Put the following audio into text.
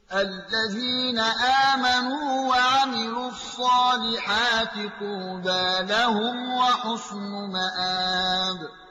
الذين آمنوا وعملوا الصالحات طوبى لهم وحسن مآب